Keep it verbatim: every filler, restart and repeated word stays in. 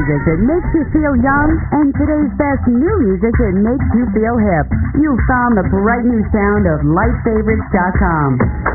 music that makes you feel young and today's best new music that makes you feel hip. You've found the bright new sound of light favorites dot com.